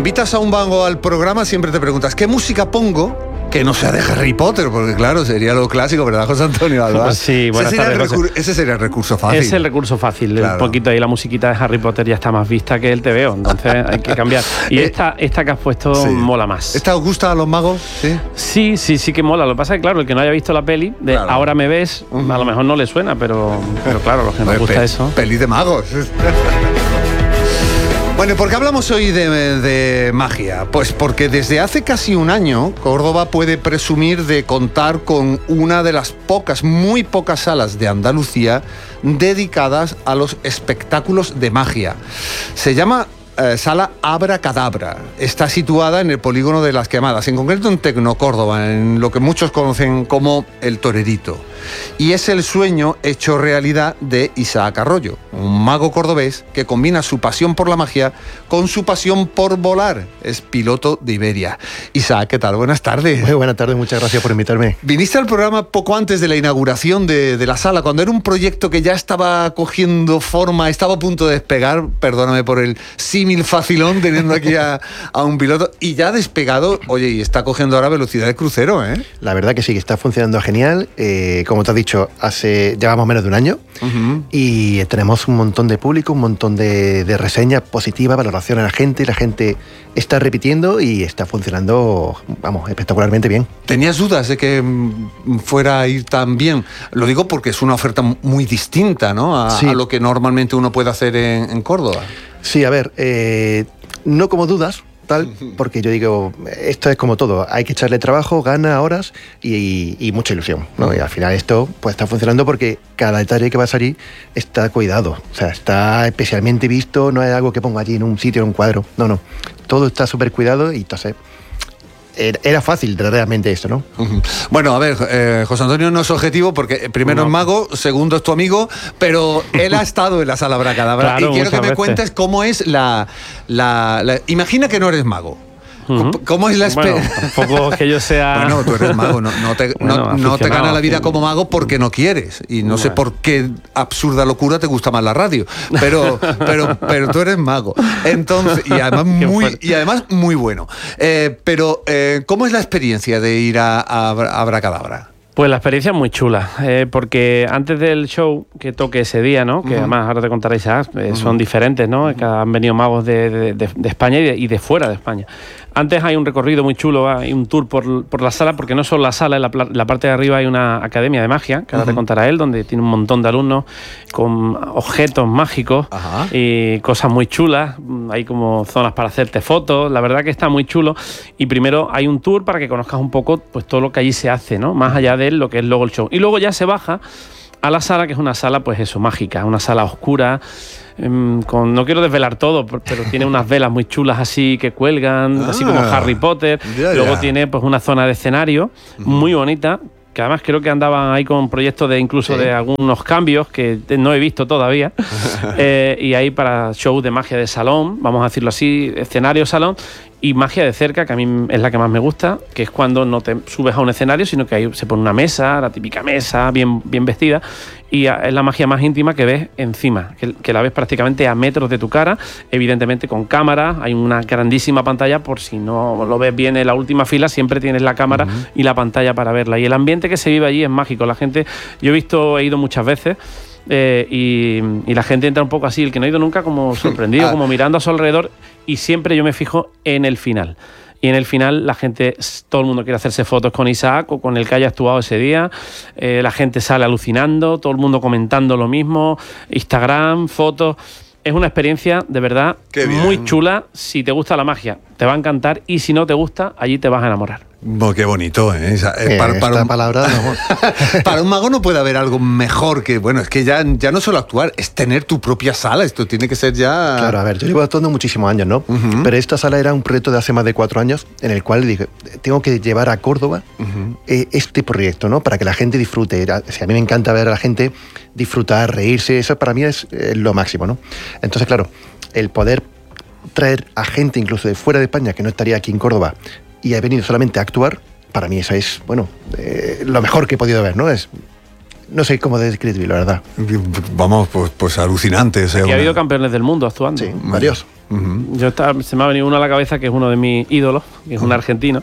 invitas a un mago al programa, siempre te preguntas, ¿qué música pongo? Que no sea de Harry Potter, porque claro, sería lo clásico, ¿verdad, José Antonio Alba? Sí, buenas tardes, ese sería el recurso fácil. Es el recurso fácil, claro. Un poquito ahí la musiquita de Harry Potter ya está más vista que el TVO, entonces hay que cambiar. Y esta que has puesto mola más. ¿Esta os gusta a los magos? Sí que mola. Lo que pasa es que, claro, el que no haya visto la peli de Ahora me ves, a lo mejor no le suena, pero claro, los que nos gusta eso. Peli de magos. Bueno, ¿por qué hablamos hoy de magia? Pues porque desde hace casi un año Córdoba puede presumir de contar con una de las muy pocas salas de Andalucía dedicadas a los espectáculos de magia. Se llama Sala Abracadabra. Está situada en el polígono de Las Quemadas, en concreto en Tecno Córdoba, en lo que muchos conocen como El Torerito. Y es el sueño hecho realidad de Isaac Arroyo, un mago cordobés que combina su pasión por la magia con su pasión por volar. Es piloto de Iberia. Isaac, ¿qué tal? Buenas tardes. Muy buenas tardes, muchas gracias por invitarme. Viniste al programa poco antes de la inauguración de la sala, cuando era un proyecto que ya estaba cogiendo forma, estaba a punto de despegar, perdóname por el símil facilón teniendo aquí a un piloto, y ya ha despegado, oye, y está cogiendo ahora velocidad de crucero, ¿eh? La verdad que sí, que está funcionando genial. Como te has dicho, llevamos menos de un año y tenemos un montón de público, un montón de reseñas positivas, valoración a la gente está repitiendo y está funcionando, vamos, espectacularmente bien. ¿Tenías dudas de que fuera a ir tan bien? Lo digo porque es una oferta muy distinta, ¿no? A lo que normalmente uno puede hacer en Córdoba. Sí, a ver, no como dudas, porque yo digo, esto es como todo, hay que echarle trabajo, ganas, horas y mucha ilusión, ¿no? Y al final esto pues está funcionando porque cada detalle que va a salir está cuidado, o sea, está especialmente visto, no es algo que pongo allí en un sitio, en un cuadro, no, todo está súper cuidado y entonces era fácil realmente esto, ¿no? Bueno, a ver, José Antonio no es objetivo porque primero es mago, segundo es tu amigo, pero él ha estado en la Sala Abracadabra, y quiero que me cuentes cómo es la... Imagina que no eres mago. ¿Cómo es la experiencia? Bueno, tampoco que yo sea... Bueno, tú eres mago, no te gana la vida como mago porque no quieres. Y no sé por qué absurda locura te gusta más la radio. Pero tú eres mago. Entonces, y además muy bueno. Pero, ¿cómo es la experiencia de ir a Abracadabra? Pues la experiencia es muy chula, porque antes del show que toque ese día, ¿no? Que además ahora te contaré, Isaac, son diferentes, ¿no? Que han venido magos de España y de fuera de España. Antes hay un recorrido muy chulo, hay un tour por la sala, porque no solo la sala, en la parte de arriba hay una academia de magia, que ahora te contará él, donde tiene un montón de alumnos con objetos mágicos y cosas muy chulas. Hay como zonas para hacerte fotos, la verdad que está muy chulo. Y primero hay un tour para que conozcas un poco pues todo lo que allí se hace, ¿no? Más allá de lo que es luego el show. Y luego ya se baja a la sala, que es una sala, pues eso, mágica, una sala oscura. No quiero desvelar todo, pero tiene unas velas muy chulas así que cuelgan, así como Harry Potter. Luego tiene pues una zona de escenario muy bonita, que además creo que andaban ahí con proyectos de incluso de algunos cambios que no he visto todavía. Y ahí para shows de magia de salón, vamos a decirlo así, escenario, salón, y magia de cerca, que a mí es la que más me gusta, que es cuando no te subes a un escenario, sino que ahí se pone una mesa, la típica mesa, bien vestida, y es la magia más íntima que ves encima, que la ves prácticamente a metros de tu cara, evidentemente con cámara, hay una grandísima pantalla, por si no lo ves bien en la última fila, siempre tienes la cámara y la pantalla para verla, y el ambiente que se vive allí es mágico. La gente, yo he ido muchas veces, y la gente entra un poco así, el que no ha ido nunca, como sorprendido, como mirando a su alrededor, y siempre yo me fijo en el final. Y en el final la gente, todo el mundo quiere hacerse fotos con Isaac o con el que haya actuado ese día. La gente sale alucinando, todo el mundo comentando lo mismo, Instagram, fotos. Es una experiencia de verdad muy chula. Si te gusta la magia, te va a encantar, y si no te gusta, allí te vas a enamorar. Qué bonito, ¿eh? Para un mago no puede haber algo mejor que, bueno, es que ya no solo actuar, es tener tu propia sala. Esto tiene que ser ya... Claro, a ver, yo llevo actuando muchísimos años, ¿no? Pero esta sala era un proyecto de hace más de 4 años en el cual dije, tengo que llevar a Córdoba este proyecto, ¿no? Para que la gente disfrute. O sea, a mí me encanta ver a la gente disfrutar, reírse, eso para mí es lo máximo, ¿no? Entonces, claro, el poder traer a gente incluso de fuera de España que no estaría aquí en Córdoba y ha venido solamente a actuar, para mí eso es, bueno, lo mejor que he podido ver, ¿no? No sé cómo describirlo, la verdad. Vamos, pues alucinante. O sea, ha habido campeones del mundo actuando. Sí, varios. Se me ha venido uno a la cabeza que es uno de mis ídolos, que es un argentino,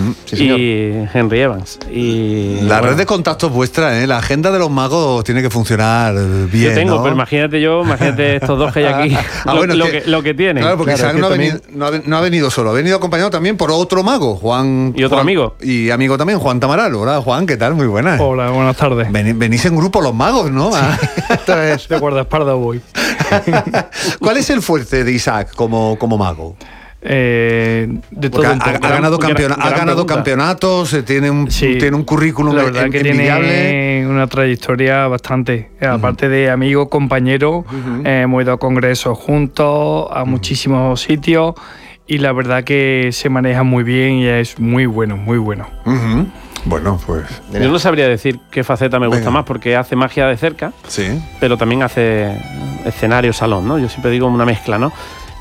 y Henry Evans. Y la red de contactos vuestra, la agenda de los magos tiene que funcionar bien. Yo tengo, ¿no? pero imagínate estos dos que hay aquí, lo que tienen. Claro, porque Isaac no ha venido solo, ha venido acompañado también por otro mago, Juan. Y otro amigo. Y amigo también, Juan Tamaral. Hola, Juan, ¿qué tal? Muy buenas. Hola, buenas tardes. Venís en grupo los magos, ¿no? Sí. Esto es de guardaespaldas voy. ¿Cuál es el fuerte de Isaac como mago? De todo un poco. Ha ganado campeonatos, tiene un currículum la verdad que envidiable. Tiene una trayectoria bastante. Aparte de amigo, compañero, hemos ido a congresos juntos, a muchísimos sitios, y la verdad que se maneja muy bien y es muy bueno, muy bueno. Bueno, pues... Yo no sabría decir qué faceta me gusta más, porque hace magia de cerca, pero también hace escenario, salón, ¿no? Yo siempre digo una mezcla, ¿no?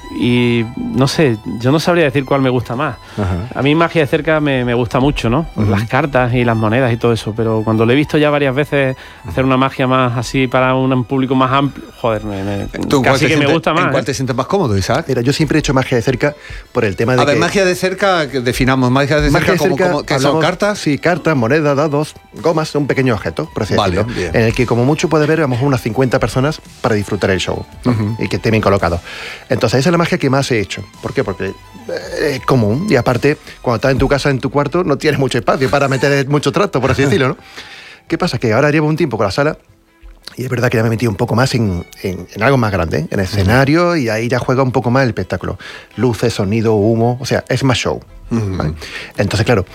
Y no sé, yo no sabría decir cuál me gusta más. A mí magia de cerca me gusta mucho, ¿no? Las cartas y las monedas y todo eso, pero cuando lo he visto ya varias veces hacer una magia más así para un público más amplio, joder, casi que me gusta más. ¿En cuál te sientes más cómodo, Isaac? Mira, yo siempre he hecho magia de cerca por el tema de magia de cerca, definamos magia de cerca como ¿qué son? ¿Cartas? Sí, cartas, monedas, dados, gomas, un pequeño objeto, por así decirlo, en el que como mucho puede haber unas 50 personas para disfrutar el show, ¿no? Y que estén bien colocados. Entonces esa es la magia que más he hecho. ¿Por qué? Porque es común, y aparte cuando estás en tu casa, en tu cuarto, no tienes mucho espacio para meter mucho trato, por así decirlo, ¿no? ¿Qué pasa? Que ahora llevo un tiempo con la sala y es verdad que ya me he metido un poco más en algo más grande, en escenario, y ahí ya juega un poco más el espectáculo. Luces, sonido, humo, o sea, es más show. ¿Vale? Entonces, claro,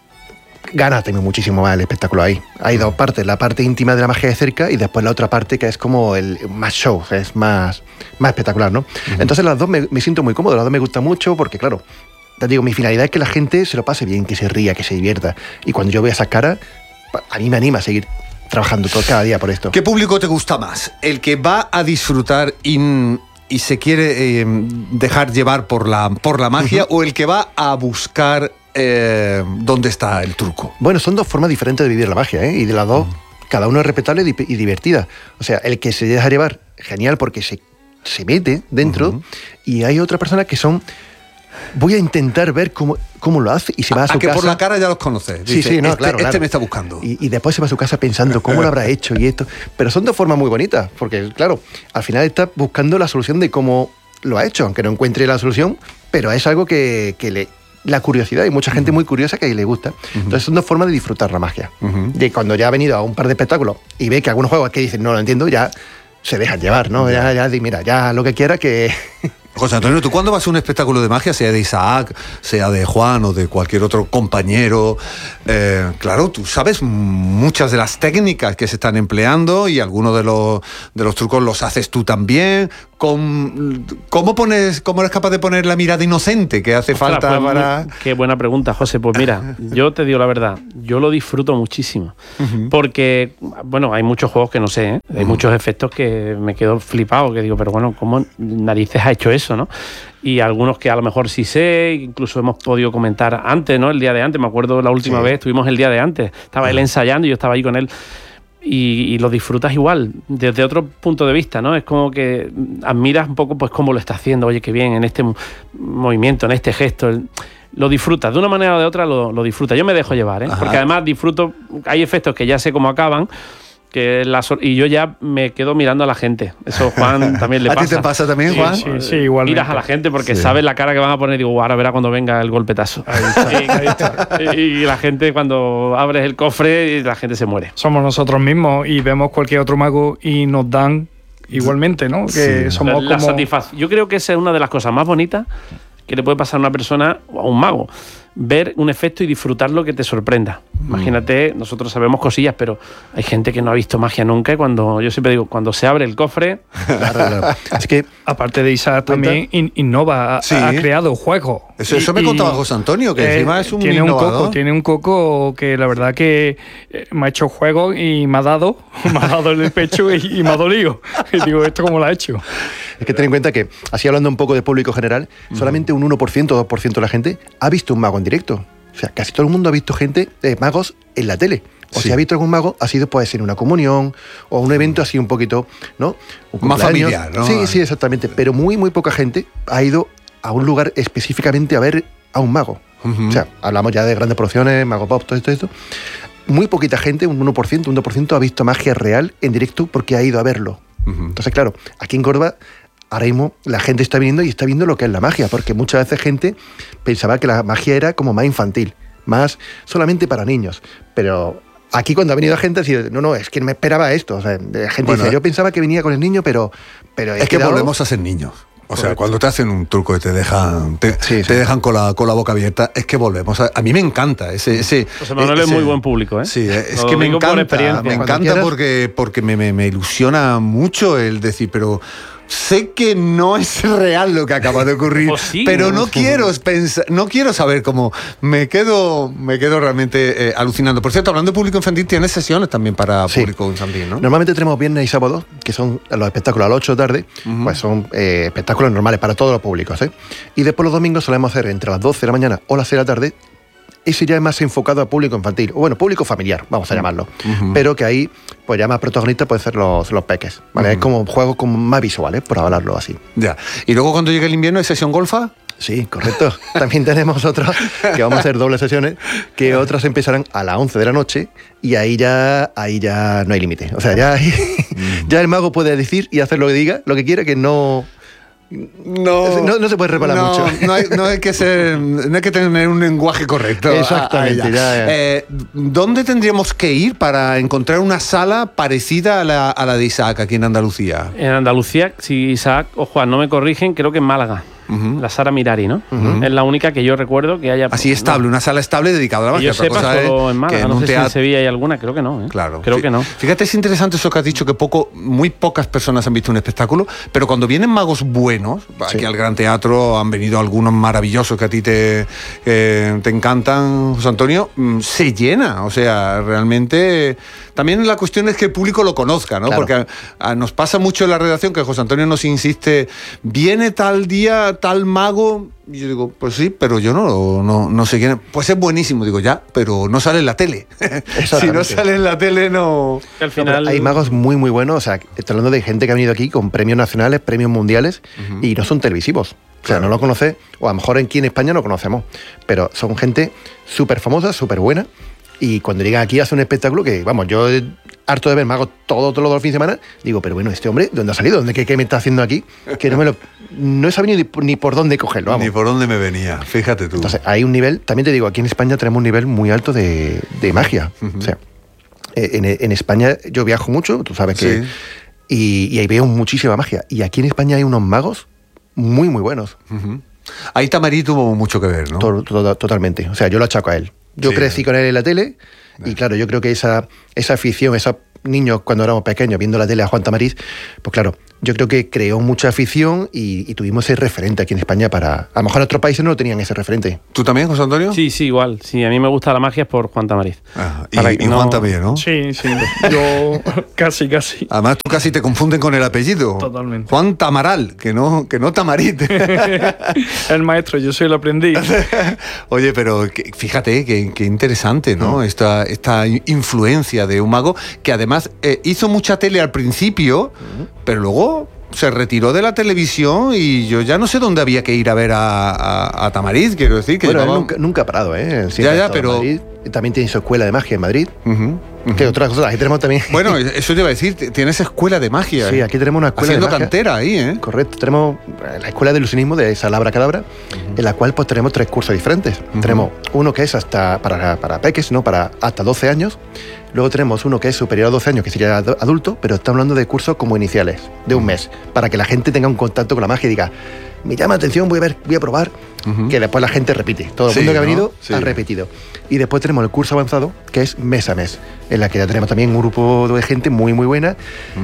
gana también muchísimo más el espectáculo ahí. Hay dos partes, la parte íntima de la magia de cerca y después la otra parte que es como el más show, es más espectacular, ¿no? Entonces las dos me siento muy cómodo, las dos me gustan mucho porque, claro, te digo, mi finalidad es que la gente se lo pase bien, que se ría, que se divierta. Y cuando yo veo esas caras, a mí me anima a seguir trabajando cada día por esto. ¿Qué público te gusta más? ¿El que va a disfrutar y se quiere dejar llevar por la magia o el que va a buscar dónde está el truco? Bueno, son dos formas diferentes de vivir la magia, y de las dos, cada uno es respetable y divertida. O sea, el que se deja llevar, genial, porque se mete dentro, y hay otra persona que son... Voy a intentar ver cómo lo hace, y se va a su casa. Que por la cara ya los conoces. Dice, claro. Me está buscando. Y después se va a su casa pensando cómo lo habrá hecho y esto. Pero son dos formas muy bonitas, porque claro, al final está buscando la solución de cómo lo ha hecho, aunque no encuentre la solución, pero es algo que la curiosidad, hay mucha gente muy curiosa que le gusta. Entonces son dos formas de disfrutar la magia. De cuando ya ha venido a un par de espectáculos y ve que algunos juegos que dicen no lo entiendo, ya se dejan llevar, ¿no? Mira, ya lo que quiera que... José Antonio, ¿tú cuándo vas a un espectáculo de magia, sea de Isaac, sea de Juan o de cualquier otro compañero? Claro, tú sabes muchas de las técnicas que se están empleando y algunos de los trucos los haces tú también. ¿Cómo eres capaz de poner la mirada inocente que hace falta para...? Qué buena pregunta, José. Pues mira, yo te digo la verdad, yo lo disfruto muchísimo. Porque, bueno, hay muchos juegos que no sé, ¿eh? Hay muchos efectos que me quedo flipado, que digo, pero bueno, ¿cómo narices ha hecho eso, no? Y algunos que a lo mejor sí sé, incluso hemos podido comentar antes, ¿no? El día de antes, me acuerdo la última vez, estuvimos el día de antes, estaba él ensayando y yo estaba ahí con él. Y lo disfrutas igual, desde otro punto de vista, ¿no? Es como que admiras un poco pues cómo lo está haciendo, oye, qué bien, en este movimiento, en este gesto, lo disfrutas, de una manera o de otra lo disfrutas. Yo me dejo llevar, ¿eh? Porque además disfruto, hay efectos que ya sé cómo acaban, y yo ya me quedo mirando a la gente. Eso Juan también le pasa. ¿A ti te pasa también, Juan? Sí, igualmente. Miras a la gente porque sabes la cara que van a poner y digo, ahora verá cuando venga el golpetazo. Ahí está. Y la gente, cuando abres el cofre, la gente se muere. Somos nosotros mismos y vemos cualquier otro mago y nos dan igualmente, ¿no? Que somos la como... satisfacción. Yo creo que esa es una de las cosas más bonitas que le puede pasar a una persona o a un mago. Ver un efecto y disfrutarlo que te sorprenda. Imagínate, nosotros sabemos cosillas, pero hay gente que no ha visto magia nunca y yo siempre digo, cuando se abre el cofre... Claro. Es que, aparte de Isaac también innova, ha creado juegos. Eso me contaba José Antonio, que encima es un innovador. Tiene un coco que la verdad que me ha hecho juegos y me ha dado en el pecho y me ha dolido. Y digo, ¿esto cómo lo ha hecho? Es que ten en cuenta que, así hablando un poco de público general, solamente un 1% o 2% de la gente ha visto un mago en directo. O sea, casi todo el mundo ha visto magos en la tele. O si ha visto algún mago, ha sido puede ser una comunión o un evento así un poquito, ¿no? Un más familiar, ¿no? Sí, sí, exactamente. Pero muy, muy poca gente ha ido a un lugar específicamente a ver a un mago. O sea, hablamos ya de grandes producciones, Mago Pop, todo esto. Muy poquita gente, un 1%, un 2%, ha visto magia real en directo porque ha ido a verlo. Entonces, claro, aquí en Córdoba, ahora mismo la gente está viniendo y está viendo lo que es la magia, porque muchas veces gente pensaba que la magia era como más infantil, más solamente para niños. Pero aquí cuando ha venido gente ha sido, no, es que me esperaba esto. O sea, la gente dice, yo pensaba que venía con el niño, pero es que volvemos a ser niños. O sea, cuando te hacen un truco y te dejan dejan con la boca abierta, es que volvemos. A mí me encanta ese José Manuel es muy buen público, ¿eh? Sí, es que me encanta porque me ilusiona mucho el decir, pero sé que no es real lo que acaba de ocurrir, pero no quiero pensar, no quiero saber cómo. Me quedo realmente alucinando. Por cierto, hablando de público infantil, tienes sesiones también para público infantil, ¿no? Normalmente tenemos viernes y sábados, que son los espectáculos a las 8 de la tarde, pues son espectáculos normales para todos los públicos, ¿eh? Y después los domingos solemos hacer entre las 12 de la mañana o las 6 de la tarde. Ese ya es más enfocado a público infantil, o bueno, público familiar, vamos a llamarlo. Pero que ahí, pues ya más protagonistas pueden ser los peques, ¿vale? Es como juegos como más visuales, por hablarlo así. Ya. ¿Y luego cuando llegue el invierno hay sesión golfa? Sí, correcto. También tenemos otras, que vamos a hacer dobles sesiones, que otras empezarán a las 11 de la noche y ahí ya no hay límite. O sea, ya el mago puede decir y hacer lo que diga, lo que quiera, que no se puede reparar mucho. No hay que tener un lenguaje correcto. Exactamente. ¿Dónde tendríamos que ir para encontrar una sala parecida a la de Isaac aquí en Andalucía? En Andalucía, si Isaac o Juan no me corrigen, creo que en Málaga. La Sara Mirari, ¿no? Es la única que yo recuerdo que haya... Así estable, una sala estable dedicada a la magia. Yo sepa, solo en Málaga, no sé si en Sevilla hay alguna, creo que no. Claro. Creo que no. Fíjate, es interesante eso que has dicho, que muy pocas personas han visto un espectáculo, pero cuando vienen magos buenos, aquí al Gran Teatro han venido algunos maravillosos que a ti te encantan, José Antonio, se llena, o sea, realmente... También la cuestión es que el público lo conozca, ¿no? Claro. Porque nos pasa mucho en la redacción que José Antonio nos insiste, viene tal día, tal mago, y yo digo, pues sí, pero yo no sé quién es. Pues es buenísimo, digo, ya, pero no sale en la tele. Si no sale en la tele, no... Al final... Hay magos muy, muy buenos, o sea, estoy hablando de gente que ha venido aquí con premios nacionales, premios mundiales, y no son televisivos. O sea, no lo conoce, o a lo mejor aquí en España no conocemos, pero son gente súper famosa, súper buena. Y cuando llegan aquí a hacer un espectáculo que, vamos, yo harto de ver magos todos los fines de semana, digo, pero bueno, este hombre, ¿dónde ha salido? ¿Qué me está haciendo aquí? Que no he sabido ni por dónde cogerlo, vamos. Ni por dónde me venía, fíjate tú. Entonces, hay un nivel, también te digo, aquí en España tenemos un nivel muy alto de magia. O sea, en España yo viajo mucho, tú sabes que... Y ahí veo muchísima magia. Y aquí en España hay unos magos muy, muy buenos. Ahí Tamarí tuvo mucho que ver, ¿no? Totalmente. O sea, yo lo achaco a él. Yo crecí con él en la tele y claro, yo creo que esa afición, esos niños cuando éramos pequeños viendo la tele a Juan Tamariz, pues claro, yo creo que creó mucha afición y tuvimos ese referente aquí en España para... A lo mejor en otros países no tenían ese referente. ¿Tú también, José Antonio? Sí, igual. Sí, a mí me gusta la magia es por Juan Tamariz. Y Juan también, ¿no? Sí. Yo casi. Además, tú casi te confunden con el apellido. Totalmente. Juan Tamaral, que no Tamarit. El maestro, yo soy el aprendiz. Oye, pero fíjate qué interesante, ¿no? Esta influencia de un mago que además hizo mucha tele al principio, pero luego se retiró de la televisión y yo ya no sé dónde había que ir a ver a Tamariz, quiero decir. Que bueno, él nunca ha parado, ¿eh? Pero... Madrid. También tiene su escuela de magia en Madrid. Que otras cosas, aquí tenemos también... Bueno, eso te iba a decir, tienes escuela de magia. Sí, aquí tenemos una escuela haciendo de magia. Cantera ahí, ¿eh? Correcto, tenemos la escuela de ilusionismo de Salabra Cadabra, en la cual pues tenemos 3 cursos diferentes. Tenemos uno que es para peques, ¿no? Para hasta 12 años. Luego tenemos uno que es superior a 12 años, que sería adulto, pero estamos hablando de cursos como iniciales, de un mes, para que la gente tenga un contacto con la magia y diga, me llama la atención, voy a probar, que después la gente repite. Todo el mundo que ha venido ha repetido. Y después tenemos el curso avanzado, que es mes a mes, en la que ya tenemos también un grupo de gente muy, muy buena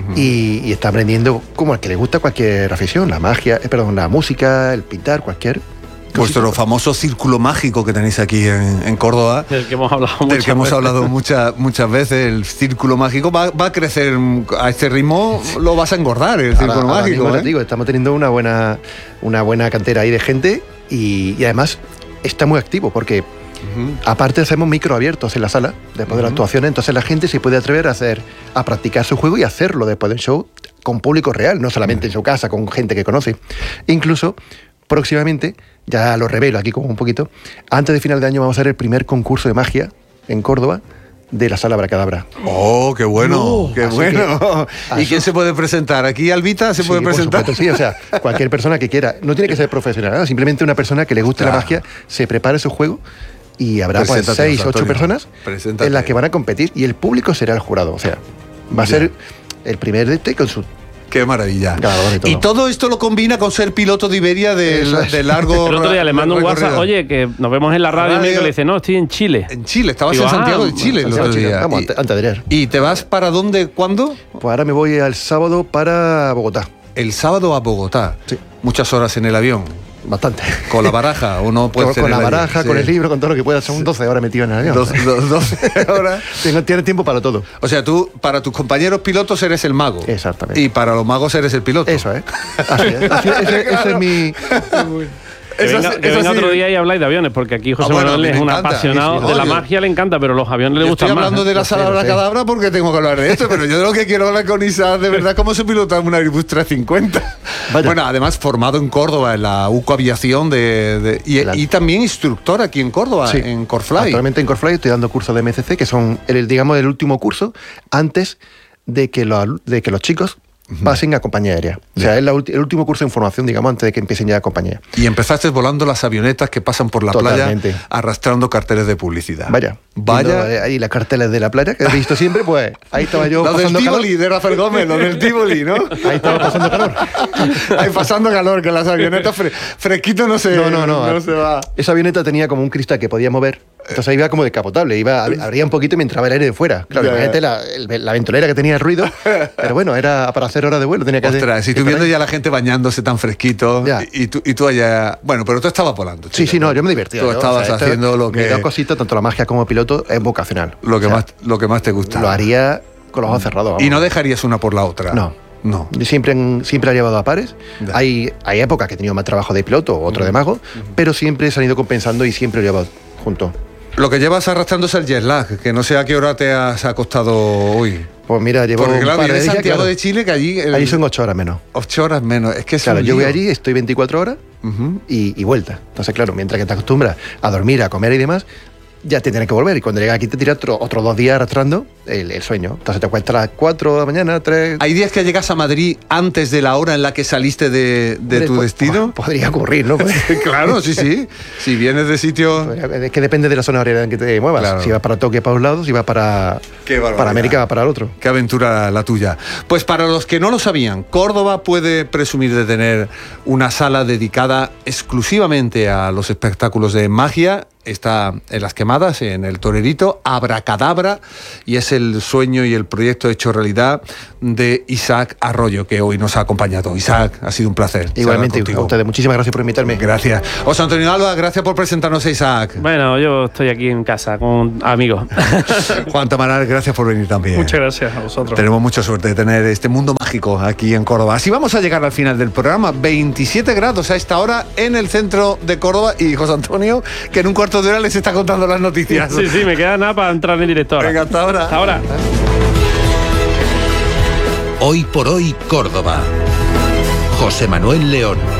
y está aprendiendo como al que le gusta cualquier afición, la magia, la música, el pintar, cualquier... Vuestro famoso círculo mágico que tenéis aquí en Córdoba, del que hemos hablado muchas veces, el círculo mágico va a crecer a este ritmo, lo vas a engordar el círculo mágico. Mismo, digo, estamos teniendo una buena cantera ahí de gente y además está muy activo porque Aparte hacemos microabiertos en la sala después de las actuaciones, entonces la gente se puede atrever a practicar su juego y hacerlo después del show con público real, no solamente en su casa, con gente que conoce. Incluso, próximamente, ya lo revelo aquí como un poquito, antes de final de año vamos a hacer el primer concurso de magia en Córdoba de la Sala Abracadabra. ¡Oh, qué bueno! ¡Qué bueno! ¿Y quién se puede presentar? ¿Aquí Albita se puede presentar? Supuesto, sí, o sea, cualquier persona que quiera. No tiene que ser profesional, ¿no? Simplemente una persona que le guste la magia, se prepare su juego y habrá pues 6 o 8 personas en las que van a competir y el público será el jurado. O sea, va a ser el primer de con su... ¡Qué maravilla! Y todo esto lo combina con ser piloto de Iberia de largo. El otro día le mando un WhatsApp, oye, que nos vemos en la radio, y le dice, no, estoy en Chile. En Chile, estabas en Santiago de Chile el otro día. Vamos, antes de ayer. ¿Y te vas para dónde, cuándo? Pues ahora me voy el sábado para Bogotá. El sábado a Bogotá. Sí. Muchas horas en el avión. Bastante. ¿Con la baraja o no puedes Con la baraja, con el libro, con todo lo que puedas. Son 12 horas metido en el avión. 12 horas. Tienes tiempo para todo. O sea, tú, para tus compañeros pilotos eres el mago. Exactamente. Y para los magos eres el piloto. Eso, ¿eh? Así es. Ese es mi... Que venga otro día y habláis de aviones, porque aquí José Manuel es un apasionado de la magia, le encanta, pero los aviones le gustan más. Estoy hablando de la Sala Abracadabra porque tengo que hablar de esto, pero yo de lo que quiero hablar con Isaac, de verdad, cómo se pilota una Airbus 350. Bueno, además formado en Córdoba, en la UCO Aviación, y también instructor aquí en Córdoba, sí, en Corfly. Actualmente en Corfly estoy dando cursos de MCC, que son, digamos, el último curso antes de que los chicos pasen a compañía aérea. O sea, es el último curso de formación, digamos, antes de que empiecen ya a compañía. Y empezaste volando las avionetas que pasan por la playa arrastrando carteles de publicidad. Vaya. Ahí las carteles de la playa que he visto siempre, pues ahí estaba yo pasando calor. Los del Tivoli, de Rafael Gómez, los del Tivoli, ¿no? Ahí estaba pasando calor. Ahí pasando calor, que las avionetas fresquito no se va. Esa avioneta tenía como un cristal que podía mover. Entonces iba como descapotable, abría un poquito y me entraba el aire de fuera. Claro, imagínate la ventolera que tenía el ruido, pero bueno, era para hacer horas de vuelo. Tenía que Ostras, si tú viendo ya la gente bañándose tan fresquito y tú allá... Bueno, pero tú estabas volando. Chica, sí, no, yo me divertía. Tú estabas haciendo lo que... Mis dos cositas, tanto la magia como piloto, es vocacional. Lo que más te gusta. Lo haría con los ojos cerrados. Vamos. ¿Y no dejarías una por la otra? No. Yo siempre he llevado a pares. Hay épocas que he tenido más trabajo de piloto o otro de mago, pero siempre se han ido compensando y siempre lo he llevado junto. Lo que llevas arrastrándose el jet lag, que no sé a qué hora te has acostado hoy. Pues mira, llevo porque claro, un par de días, Santiago de Chile, que allí son 8 horas menos. 8 horas menos, es que es claro, yo voy allí, estoy 24 horas y vuelta. Entonces, claro, mientras que te acostumbras a dormir, a comer y demás, ya te tienes que volver. Y cuando llegas aquí te tiras otros 2 días arrastrando el sueño. Entonces te acuestas a las 4 de la mañana, 3... ¿Hay días que llegas a Madrid antes de la hora en la que saliste de tu destino? Podría ocurrir, ¿no? Claro, sí. Si vienes de sitio... Es que depende de la zona horaria en que te muevas. Claro. Si vas para Tokio, para un lado, si vas para América, va para el otro. Qué aventura la tuya. Pues para los que no lo sabían, Córdoba puede presumir de tener una sala dedicada exclusivamente a los espectáculos de magia. Está en Las Quemadas, en el Torerito, Abracadabra, y es el sueño y el proyecto hecho realidad de Isaac Arroyo, que hoy nos ha acompañado. Isaac, ha sido un placer. Igualmente, a ustedes. Muchísimas gracias por invitarme. Gracias. José Antonio Alba, gracias por presentarnos a Isaac. Bueno, yo estoy aquí en casa con amigos. Juan Tamaral, gracias por venir también. Muchas gracias a vosotros. Tenemos mucha suerte de tener este mundo mágico aquí en Córdoba. Así vamos a llegar al final del programa. 27 grados a esta hora en el centro de Córdoba, y José Antonio, que en un cuarto de hora les está contando las noticias. Sí, me queda nada para entrar en directo ahora. Venga, hasta ahora. Hasta ahora. Hoy por hoy, Córdoba. José Manuel León.